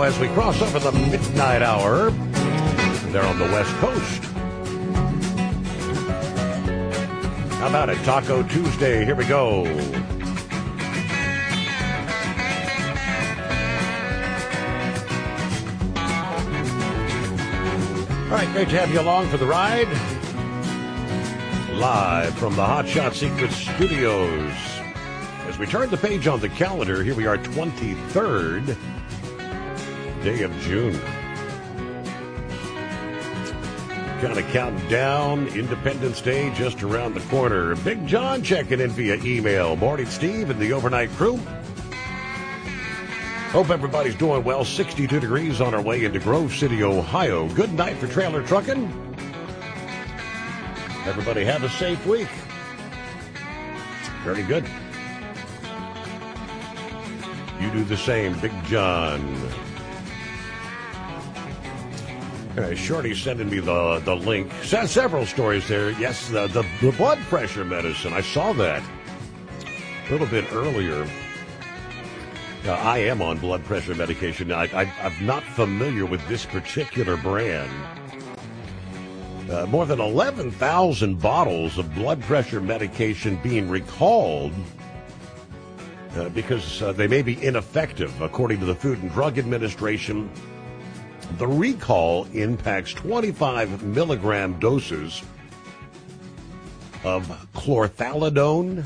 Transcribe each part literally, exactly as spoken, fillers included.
as we cross over the midnight hour, there on the West Coast. How about it? Taco Tuesday. Here we go. All right, great to have you along for the ride. Live from the Hot Shot Secret Studios. As we turn the page on the calendar, here we are, twenty-third day of June. Kind of counting down. Independence Day just around the corner. Big John checking in via email. Morning, Steve, and the overnight crew. Hope everybody's doing well. sixty-two degrees on our way into Grove City, Ohio. Good night for trailer trucking. Everybody have a safe week. Very good. You do the same, Big John. Uh, Shorty sending me the, the link. Se- several stories there. Yes, the, the, the blood pressure medicine. I saw that a little bit earlier. Uh, I am on blood pressure medication. I, I, I'm not familiar with this particular brand. Uh, more than eleven thousand bottles of blood pressure medication being recalled uh, because uh, they may be ineffective, according to the Food and Drug Administration. The recall impacts twenty-five milligram doses of chlorthalidone.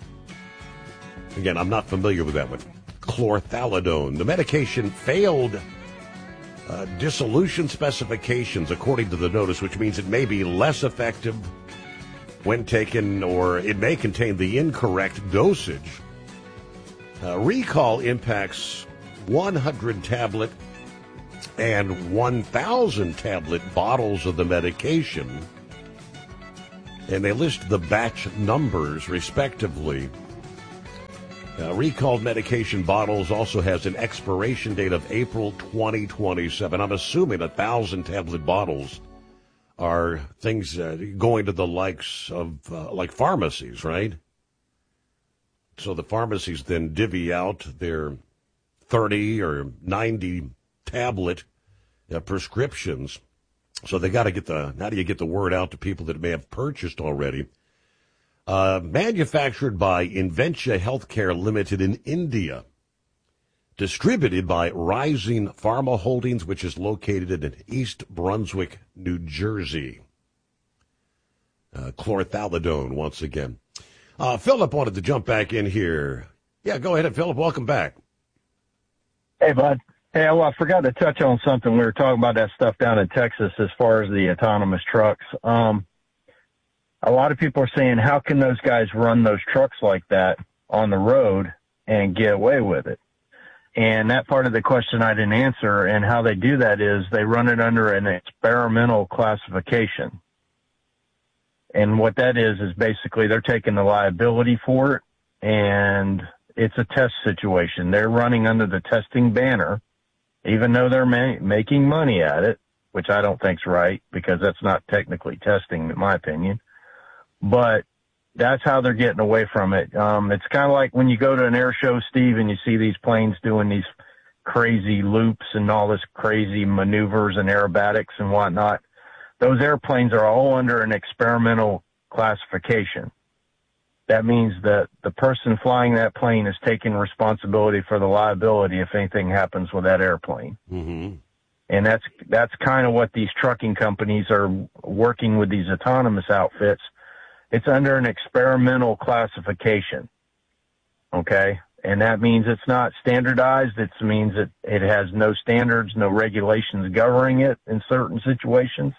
Again, I'm not familiar with that one. Chlorthalidone. The medication failed uh, dissolution specifications, according to the notice, which means it may be less effective when taken, or it may contain the incorrect dosage. Uh, recall impacts one hundred tablet and one thousand tablet bottles of the medication, and they list the batch numbers respectively. Uh, recalled medication bottles also has an expiration date of April twenty twenty-seven. I'm assuming a thousand tablet bottles are things uh, going to the likes of uh, like pharmacies, right? So the pharmacies then divvy out their thirty or ninety tablet uh, prescriptions. So they got to get the, how do you get the word out to people that may have purchased already? Uh, manufactured by Inventia Healthcare Limited in India. Distributed by Rising Pharma Holdings, which is located in East Brunswick, New Jersey. Uh, chlorthalidone, once again. Uh, Philip wanted to jump back in here. Yeah, go ahead, Philip. Welcome back. Hey, bud. Hey, well, I forgot to touch on something. We were talking about that stuff down in Texas as far as the autonomous trucks. Um, a lot of people are saying, how can those guys run those trucks like that on the road and get away with it? And that part of the question I didn't answer, and how they do that is they run it under an experimental classification. And what that is, is basically they're taking the liability for it, and it's a test situation. They're running under the testing banner, even though they're ma- making money at it, which I don't think's right, because that's not technically testing, in my opinion. But that's how they're getting away from it. Um, it's kind of like when you go to an air show, Steve, and you see these planes doing these crazy loops and all this crazy maneuvers and aerobatics and whatnot. Those airplanes are all under an experimental classification. That means that the person flying that plane is taking responsibility for the liability if anything happens with that airplane. Mm-hmm. And that's, that's kind of what these trucking companies are working with, these autonomous outfits. It's under an experimental classification. Okay. And that means it's not standardized. It means it, it has no standards, no regulations governing it in certain situations.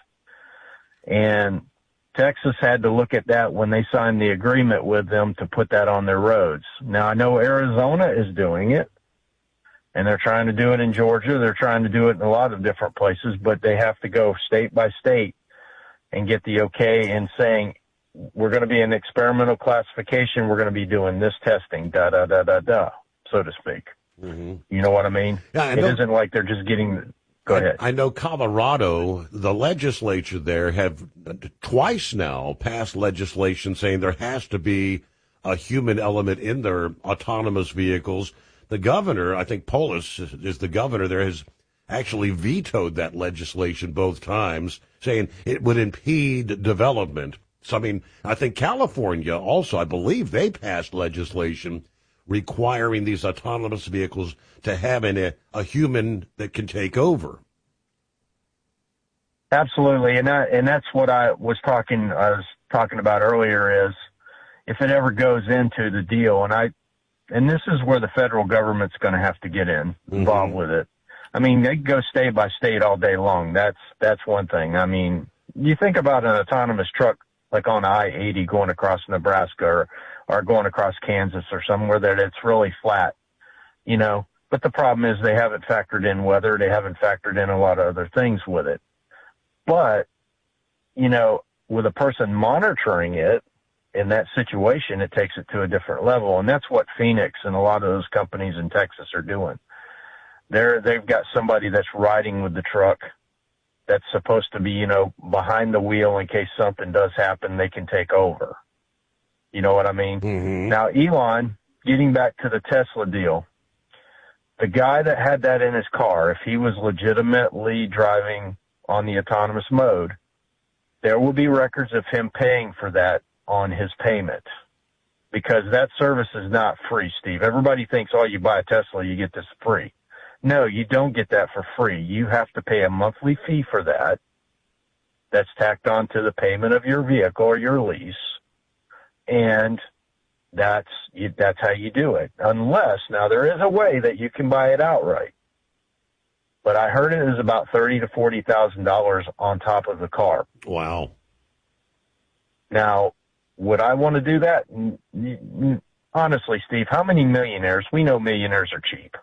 And Texas had to look at that when they signed the agreement with them to put that on their roads. Now, I know Arizona is doing it, and they're trying to do it in Georgia. They're trying to do it in a lot of different places, but they have to go state by state and get the okay and saying, we're going to be in experimental classification. We're going to be doing this testing, da, da, da, da, da, so to speak. Mm-hmm. You know what I mean? Yeah, I it know. Isn't like they're just getting... Go ahead. I know Colorado, the legislature there have twice now passed legislation saying there has to be a human element in their autonomous vehicles. The governor, I think Polis is the governor there, has actually vetoed that legislation both times, saying it would impede development. So, I mean, I think California also, I believe they passed legislation requiring these autonomous vehicles to have a, a human that can take over. Absolutely, and that, and that's what I was talking I was talking about earlier is if it ever goes into the deal, and I and this is where the federal government's going to have to get in involved mm-hmm. with it. I mean, they go state by state all day long. That's that's one thing. I mean, you think about an autonomous truck like on I eighty going across Nebraska or or going across Kansas or somewhere that it's really flat, you know. But the problem is they haven't factored in weather. They haven't factored in a lot of other things with it. But, you know, with a person monitoring it in that situation, it takes it to a different level. And that's what Phoenix and a lot of those companies in Texas are doing. They're, they've got somebody that's riding with the truck that's supposed to be, you know, behind the wheel in case something does happen, they can take over. You know what I mean? Mm-hmm. Now, Elon, getting back to the Tesla deal, the guy that had that in his car, if he was legitimately driving on the autonomous mode, there will be records of him paying for that on his payment because that service is not free, Steve. Everybody thinks, oh, you buy a Tesla, you get this free. No, you don't get that for free. You have to pay a monthly fee for that. That's tacked on to the payment of your vehicle or your lease. And that's, that's how you do it. Unless, now there is a way that you can buy it outright. But I heard it is about thirty to forty thousand dollars on top of the car. Wow. Now, would I want to do that? Honestly, Steve, how many millionaires? We know millionaires are cheap.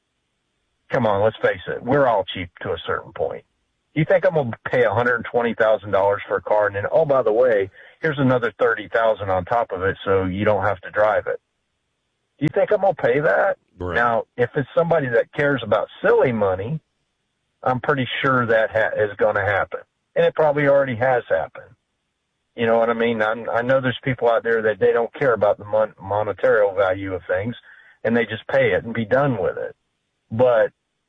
Come on, let's face it. We're all cheap to a certain point. You think I'm going to pay one hundred twenty thousand dollars for a car, and then, oh, by the way, here's another thirty thousand dollars on top of it, so you don't have to drive it? Do you think I'm going to pay that? Right. Now, if it's somebody that cares about silly money, I'm pretty sure that ha- is going to happen. And it probably already has happened. You know what I mean? I'm, I know there's people out there that they don't care about the mon- monetary value of things, and they just pay it and be done with it. But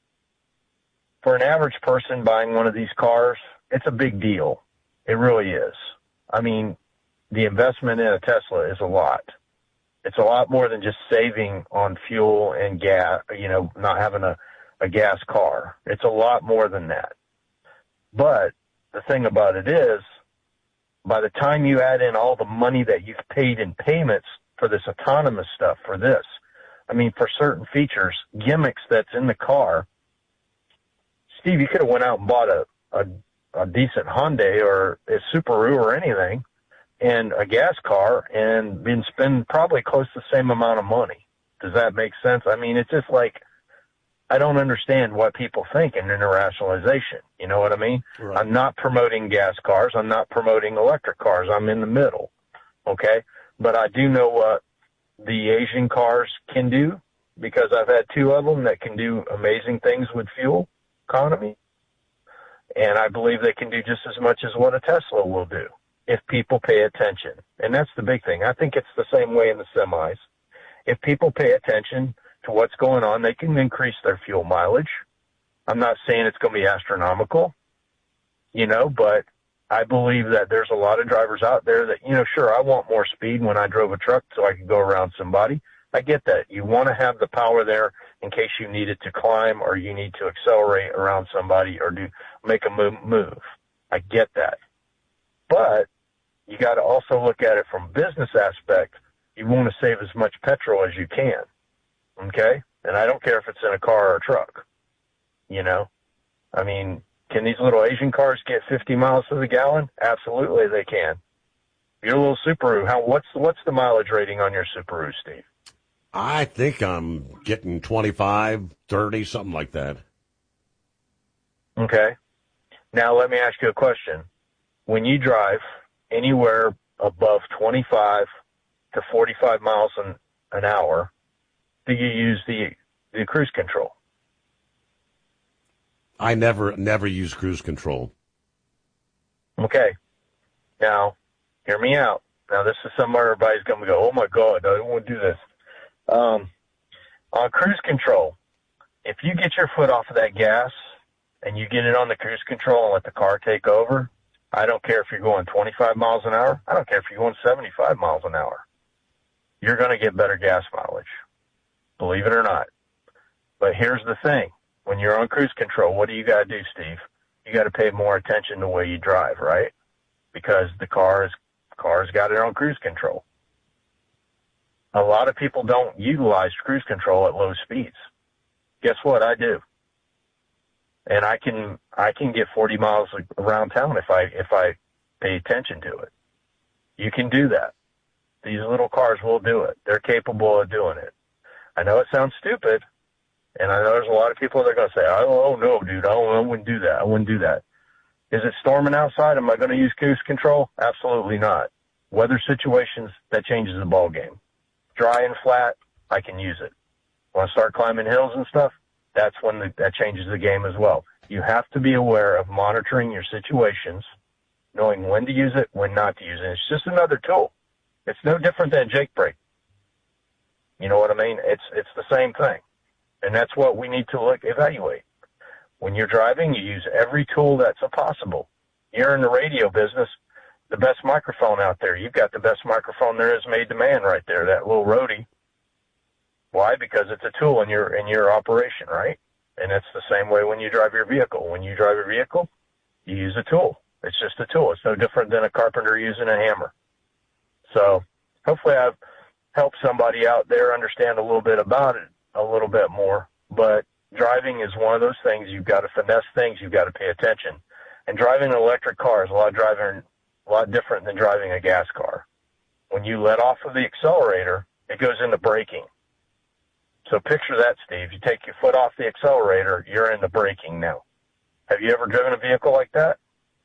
for an average person buying one of these cars, it's a big deal. It really is. I mean, the investment in a Tesla is a lot. It's a lot more than just saving on fuel and gas, you know, not having a a gas car. It's a lot more than that. But the thing about it is, by the time you add in all the money that you've paid in payments for this autonomous stuff, for this, I mean, for certain features, gimmicks that's in the car, Steve, you could have went out and bought a, a, a decent Hyundai or a Subaru or anything and a gas car and been spending probably close to the same amount of money. Does that make sense? I mean, it's just like, I don't understand what people think in interrationalization. You know what I mean? Right. I'm not promoting gas cars. I'm not promoting electric cars. I'm in the middle. Okay. But I do know what the Asian cars can do because I've had two of them that can do amazing things with fuel economy. And I believe they can do just as much as what a Tesla will do if people pay attention. And that's the big thing. I think it's the same way in the semis. If people pay attention to what's going on, they can increase their fuel mileage. I'm not saying it's going to be astronomical, you know, but I believe that there's a lot of drivers out there that, you know, sure, I want more speed when I drove a truck so I could go around somebody. I get that. You want to have the power there in case you need it to climb or you need to accelerate around somebody or do make a move. I get that. But you got to also look at it from business aspect. You want to save as much petrol as you can. Okay? And I don't care if it's in a car or a truck. You know? I mean, can these little Asian cars get fifty miles to the gallon? Absolutely they can. Your little Subaru, how what's what's the mileage rating on your Subaru, Steve? I think I'm getting twenty-five, thirty, something like that. Okay. Now let me ask you a question. When you drive anywhere above twenty-five to forty-five miles an, an hour, do you use the the cruise control? I never never use cruise control. Okay. Now, hear me out. Now, this is somewhere everybody's going to go, oh, my God, I don't want to do this. Um, on cruise control, if you get your foot off of that gas and you get it on the cruise control and let the car take over, I don't care if you're going twenty-five miles an hour. I don't care if you're going seventy-five miles an hour. You're going to get better gas mileage, believe it or not. But here's the thing. When you're on cruise control, what do you got to do, Steve? You got to pay more attention to the way you drive, right? Because the car is, car's got it on cruise control. A lot of people don't utilize cruise control at low speeds. Guess what? I do. And I can, I can get forty miles around town if I, if I pay attention to it. You can do that. These little cars will do it. They're capable of doing it. I know it sounds stupid, and I know there's a lot of people that are going to say, oh, oh no, dude, I, I wouldn't do that. I wouldn't do that. Is it storming outside? Am I going to use cruise control? Absolutely not. Weather situations, that changes the ball game. Dry and flat, I can use it. Want to start climbing hills and stuff? That's when the, that changes the game as well. You have to be aware of monitoring your situations, knowing when to use it, when not to use it. It's just another tool. It's no different than Jake brake. You know what I mean? It's it's the same thing. And that's what we need to look evaluate. When you're driving, you use every tool that's possible. You're in the radio business, the best microphone out there. You've got the best microphone there is made to man right there, that little Rode. Why? Because it's a tool in your in your operation, right? And it's the same way when you drive your vehicle. When you drive your vehicle, you use a tool. It's just a tool. It's no different than a carpenter using a hammer. So hopefully I've helped somebody out there understand a little bit about it, a little bit more. But driving is one of those things. You've got to finesse things. You've got to pay attention. And driving an electric car is a lot driving, a lot different than driving a gas car. When you let off of the accelerator, it goes into braking. So picture that, Steve. You take your foot off the accelerator, you're in the braking now. Have you ever driven a vehicle like that?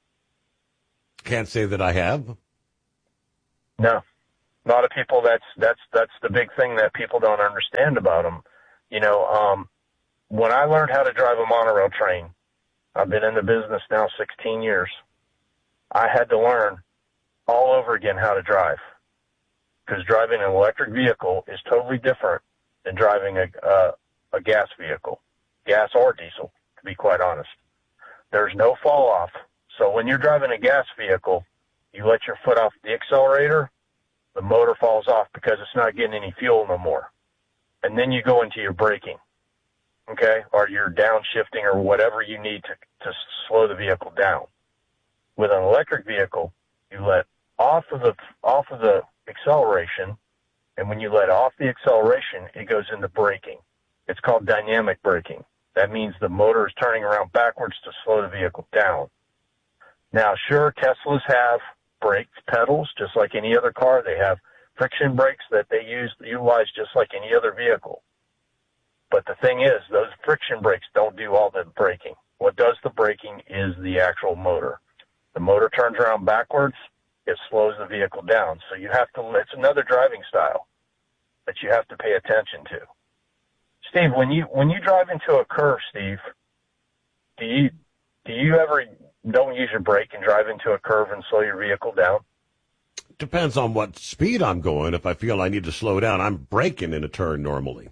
Can't say that I have. No. A lot of people, that's that's that's the big thing that people don't understand about them. You know, um, when I learned how to drive a monorail train, I've been in the business now sixteen years. I had to learn all over again how to drive, because driving an electric vehicle is totally different than driving a, a, a gas vehicle, gas or diesel, to be quite honest. There's no fall off. So when you're driving a gas vehicle, you let your foot off the accelerator, the motor falls off because it's not getting any fuel no more. And then you go into your braking, okay, or your downshifting or whatever you need to, to slow the vehicle down. With an electric vehicle, you let off of the off of the acceleration, and when you let off the acceleration, it goes into braking. It's called dynamic braking. That means the motor is turning around backwards to slow the vehicle down. Now, sure, Teslas have brake pedals just like any other car. They have friction brakes that they use utilize just like any other vehicle. But the thing is, those friction brakes don't do all the braking. What does the braking is the actual motor. The motor turns around backwards, it slows the vehicle down. So you have to, it's another driving style that you have to pay attention to. Steve, when you when you drive into a curve, Steve, do you do you ever don't use your brake and drive into a curve and slow your vehicle down? Depends on what speed I'm going. If I feel I need to slow down, I'm braking in a turn normally.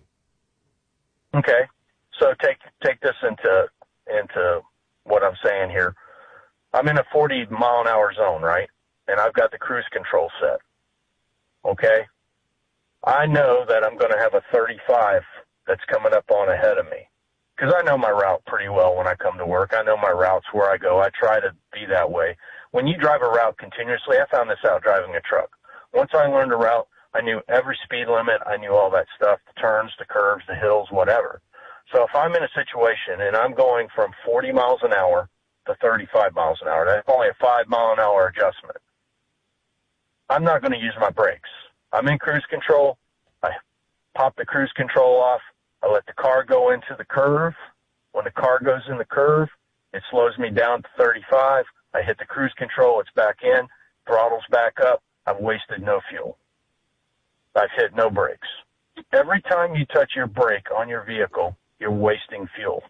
Okay. So take take this into into what I'm saying here. I'm in a forty mile an hour zone, right? And I've got the cruise control set. Okay? I know that I'm going to have a thirty-five that's coming up on ahead of me, because I know my route pretty well when I come to work. I know my routes where I go. I try to be that way. When you drive a route continuously, I found this out driving a truck. Once I learned a route, I knew every speed limit. I knew all that stuff, the turns, the curves, the hills, whatever. So if I'm in a situation and I'm going from forty miles an hour to thirty-five miles an hour, that's only a five mile an hour adjustment. I'm not going to use my brakes. I'm in cruise control. I pop the cruise control off. I let the car go into the curve. When the car goes in the curve, it slows me down to thirty-five. I hit the cruise control. It's back in. Throttle's back up. I've wasted no fuel. I've hit no brakes. Every time you touch your brake on your vehicle, you're wasting fuel.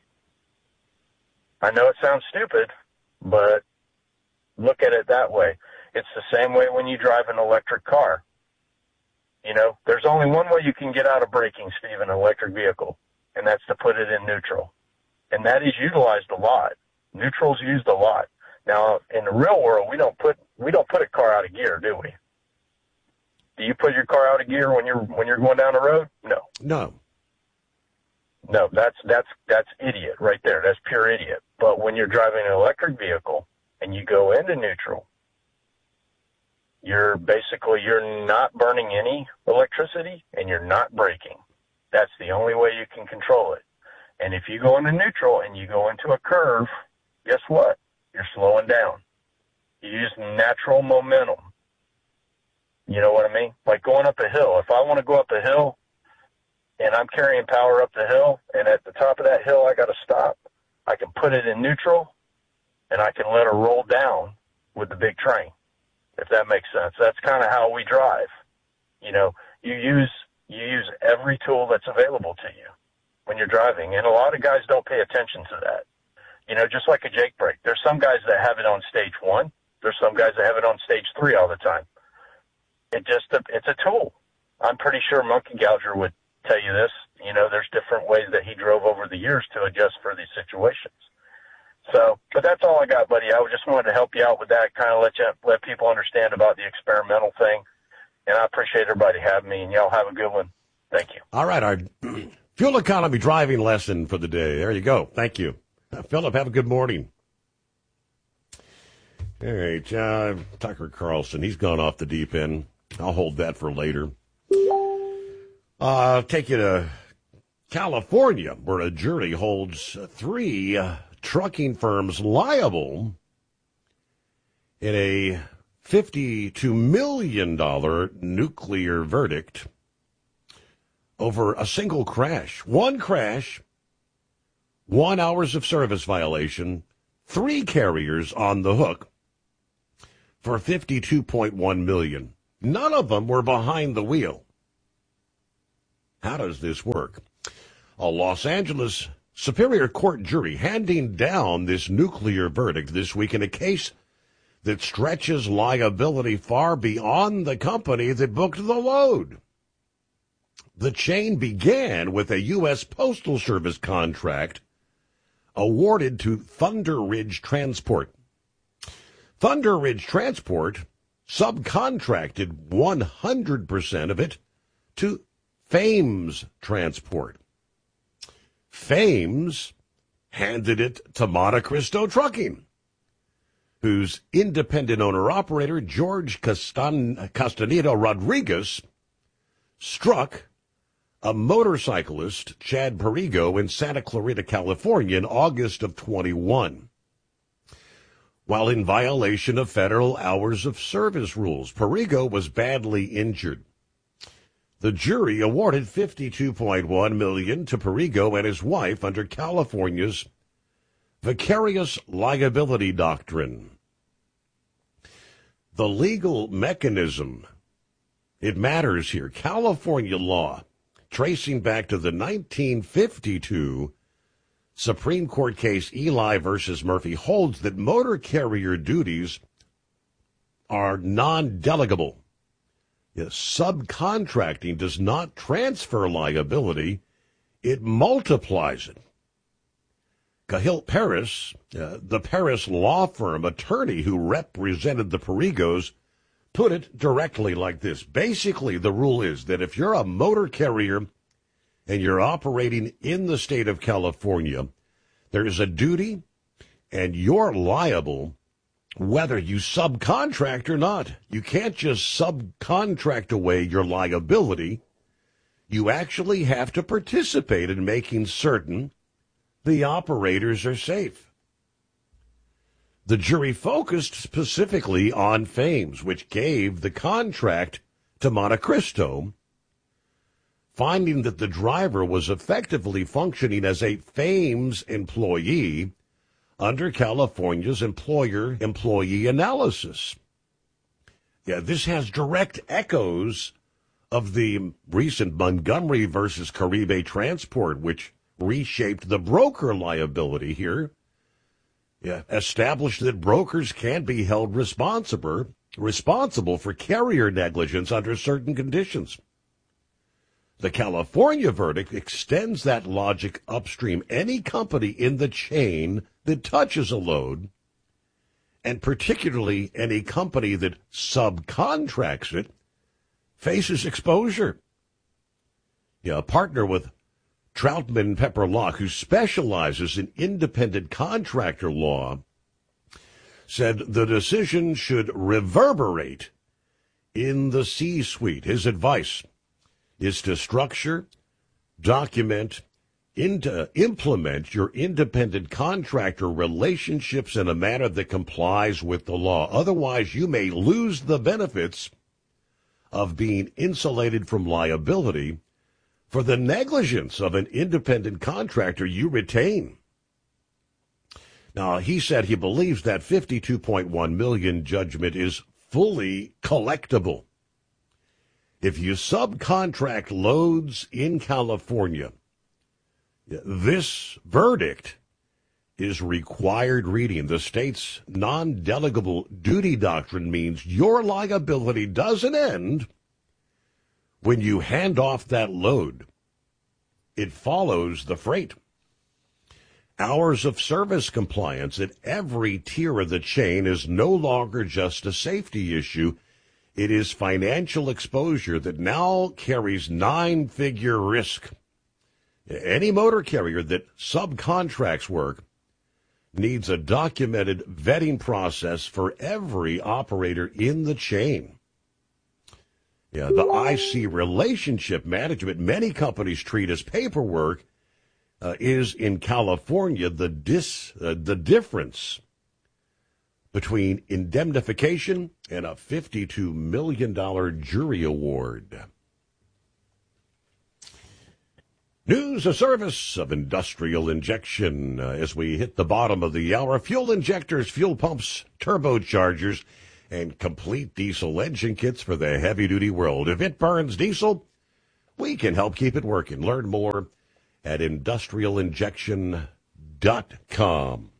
I know it sounds stupid, but look at it that way. It's the same way when you drive an electric car. You know, there's only one way you can get out of braking, Steve, in an electric vehicle, and that's to put it in neutral. And that is utilized a lot. Neutral's used a lot. Now, in the real world, we don't put we don't put a car out of gear, do we? Do you put your car out of gear when you're when you're going down the road? No. No. No, that's that's that's idiot right there. That's pure idiot. But when you're driving an electric vehicle and you go into neutral, you're basically you're not burning any electricity and you're not braking. That's the only way you can control it. And if you go into neutral and you go into a curve, guess what? You're slowing down. You use natural momentum. You know what I mean? Like going up a hill. If I want to go up a hill and I'm carrying power up the hill, and at the top of that hill I got to stop, I can put it in neutral and I can let her roll down with the big train, if that makes sense. That's kind of how we drive. You know, you use you use every tool that's available to you when you're driving, and a lot of guys don't pay attention to that. You know, just like a Jake brake. There's some guys that have it on stage one. There's some guys that have it on stage three all the time. It just, it's a tool. I'm pretty sure Monkey Gouger would tell you this. You know, there's different ways that he drove over the years to adjust for these situations. So, but that's all I got, buddy. I just wanted to help you out with that, kind of let you, let people understand about the experimental thing. And I appreciate everybody having me, and y'all have a good one. Thank you. All right, our fuel economy driving lesson for the day. There you go. Thank you. Uh, Philip, have a good morning. All right, uh, Tucker Carlson, he's gone off the deep end. I'll hold that for later. Uh, I'll take you to California, where a jury holds three uh, trucking firms liable in a fifty-two million dollars nuclear verdict over a single crash. One crash, one hours of service violation, three carriers on the hook for fifty-two point one million dollars. None of them were behind the wheel. How does this work? A Los Angeles Superior Court jury handing down this nuclear verdict this week in a case that stretches liability far beyond the company that booked the load. The chain began with a U S Postal Service contract awarded to Thunder Ridge Transport. Thunder Ridge Transport subcontracted one hundred percent of it to Fames Transport. Fames handed it to Monte Cristo Trucking, whose independent owner-operator, George Castan- Castaneda Rodriguez, struck a motorcyclist, Chad Perigo, in Santa Clarita, California, in August of twenty-one. While in violation of federal hours of service rules, Perigo was badly injured. The jury awarded fifty-two point one million dollars to Perigo and his wife under California's vicarious liability doctrine. The legal mechanism, it matters here. California law, tracing back to the nineteen fifty-two Supreme Court case Eli versus Murphy, holds that motor carrier duties are non-delegable. Yes, subcontracting does not transfer liability, it multiplies it. Cahill Paris, uh, the Paris law firm attorney who represented the Perigos, put it directly like this. Basically, the rule is that if you're a motor carrier and you're operating in the state of California, there is a duty and you're liable whether you subcontract or not. You can't just subcontract away your liability. You actually have to participate in making certain the operators are safe. The jury focused specifically on Fames, which gave the contract to Monte Cristo, finding that the driver was effectively functioning as a Fames employee under California's employer-employee analysis. Yeah, this has direct echoes of the recent Montgomery versus Caribe Transport, which reshaped the broker liability here. Yeah, established that brokers can be held responsible responsible for carrier negligence under certain conditions. The California verdict extends that logic upstream. Any company in the chain that touches a load, and particularly any company that subcontracts it, faces exposure. Yeah, a partner with Troutman Pepper Locke, who specializes in independent contractor law, said the decision should reverberate in the C-suite. His advice is to structure, document, into, implement your independent contractor relationships in a manner that complies with the law. Otherwise, you may lose the benefits of being insulated from liability for the negligence of an independent contractor you retain. Now, he said he believes that fifty-two point one million dollars judgment is fully collectible. If you subcontract loads in California, this verdict is required reading. The state's non-delegable duty doctrine means your liability doesn't end when you hand off that load. It follows the freight. Hours of service compliance at every tier of the chain is no longer just a safety issue. It is financial exposure that now carries nine-figure risk. Any motor carrier that subcontracts work needs a documented vetting process for every operator in the chain. Yeah, the I C relationship management many companies treat as paperwork uh, is in California the dis uh, the difference between indemnification and a fifty-two million dollars jury award. News, a service of Industrial Injection. Uh, as we hit the bottom of the hour, fuel injectors, fuel pumps, turbochargers, and complete diesel engine kits for the heavy-duty world. If it burns diesel, we can help keep it working. Learn more at industrial injection dot com.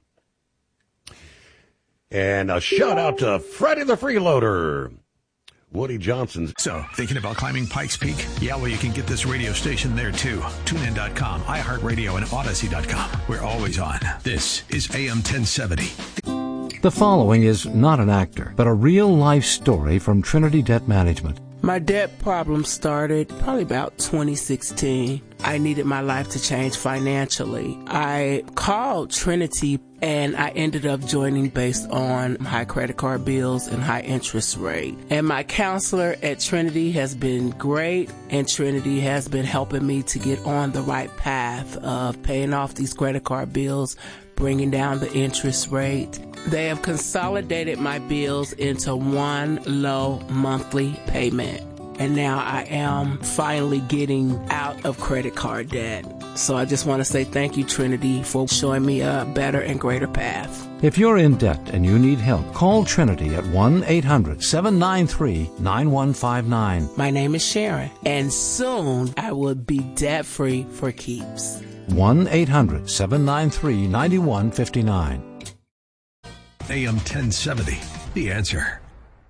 And a shout-out to Freddie the Freeloader. Woody Johnson's. So, thinking about climbing Pikes Peak? Yeah, well, you can get this radio station there, too. tune in dot com, iHeartRadio, and Odyssey dot com. We're always on. This is A M ten seventy. The following is not an actor, but a real-life story from Trinity Debt Management. My debt problem started probably about twenty sixteen. I needed my life to change financially. I called Trinity and I ended up joining based on high credit card bills and high interest rate. And my counselor at Trinity has been great, and Trinity has been helping me to get on the right path of paying off these credit card bills, bringing down the interest rate. They have consolidated my bills into one low monthly payment. And now I am finally getting out of credit card debt. So I just want to say thank you, Trinity, for showing me a better and greater path. If you're in debt and you need help, call Trinity at one eight hundred seven nine three nine one five nine. My name is Sharon, and soon I will be debt-free for keeps. one eight hundred seven nine three nine one five nine. A M ten seventy, The Answer.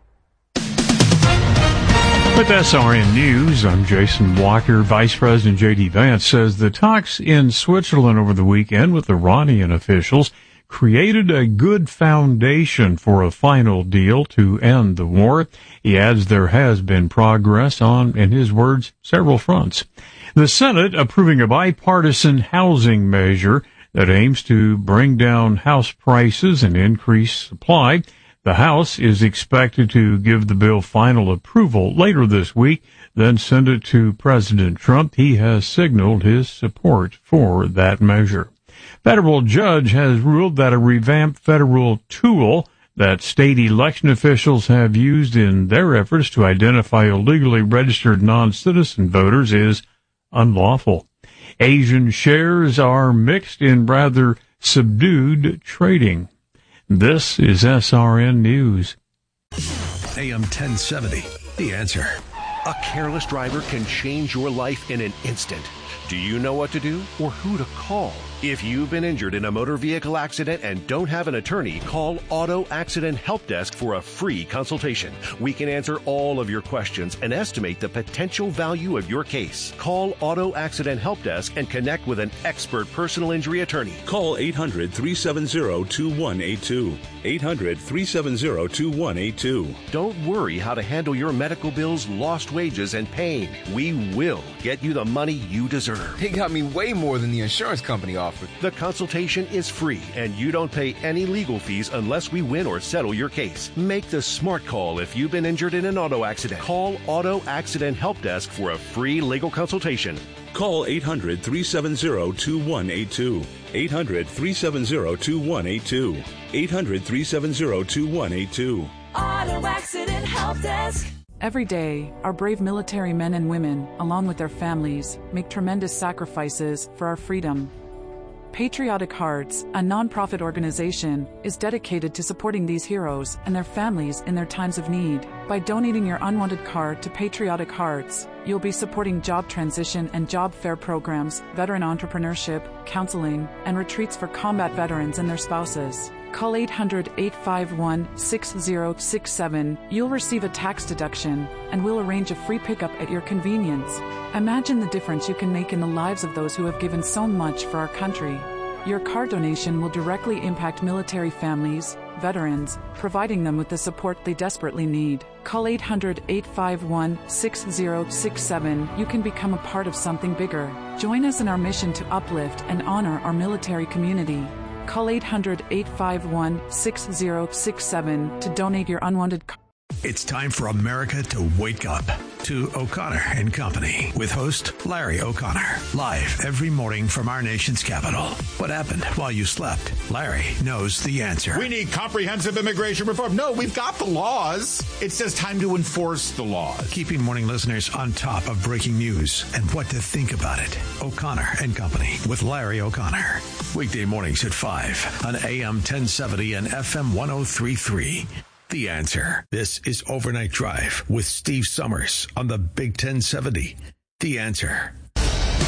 With S R N News, I'm Jason Walker. Vice President J D. Vance says the talks in Switzerland over the weekend with Iranian officials created a good foundation for a final deal to end the war. He adds there has been progress on, in his words, several fronts. The Senate approving a bipartisan housing measure that aims to bring down house prices and increase supply. The House is expected to give the bill final approval later this week, then send it to President Trump. He has signaled his support for that measure. Federal judge has ruled that a revamped federal tool that state election officials have used in their efforts to identify illegally registered non-citizen voters is unlawful. Asian shares are mixed in rather subdued trading. This is S R N News. A M ten seventy, The Answer. A careless driver can change your life in an instant. Do you know what to do or who to call? If you've been injured in a motor vehicle accident and don't have an attorney, call Auto Accident Help Desk for a free consultation. We can answer all of your questions and estimate the potential value of your case. Call Auto Accident Help Desk and connect with an expert personal injury attorney. Call eight hundred, three seven zero, two one eight two. eight hundred, three seven zero, two one eight two. Don't worry how to handle your medical bills, lost wages, and pain. We will get you the money you deserve. They got me way more than the insurance company offered. The consultation is free, and you don't pay any legal fees unless we win or settle your case. Make the smart call if you've been injured in an auto accident. Call Auto Accident Help Desk for a free legal consultation. Call eight hundred, three seven zero, two one eight two. eight hundred, three seven zero, two one eight two. eight hundred, three seven zero, two one eight two. Auto Accident Help Desk. Every day, our brave military men and women, along with their families, make tremendous sacrifices for our freedom. Patriotic Hearts, a non-profit organization, is dedicated to supporting these heroes and their families in their times of need. By donating your unwanted card to Patriotic Hearts, you'll be supporting job transition and job fair programs, veteran entrepreneurship, counseling, and retreats for combat veterans and their spouses. Call eight hundred, eight five one, six zero six seven. You'll receive a tax deduction, and we'll arrange a free pickup at your convenience. Imagine the difference you can make in the lives of those who have given so much for our country. Your card donation will directly impact military families, veterans, providing them with the support they desperately need. Call eight hundred, eight five one, six zero six seven. You can become a part of something bigger. Join us in our mission to uplift and honor our military community. Call eight hundred, eight five one, six zero six seven to donate your unwanted card. It's time for America to wake up to O'Connor and Company with host Larry O'Connor. Live every morning from our nation's capital. What happened while you slept? Larry knows the answer. We need comprehensive immigration reform. No, we've got the laws. It's just time to enforce the laws. Keeping morning listeners on top of breaking news and what to think about it. O'Connor and Company with Larry O'Connor. Weekday mornings at five on A M ten seventy and F M one oh three point three. The Answer. This is Overnight Drive with Steve Summers on the Big ten seventy. The Answer.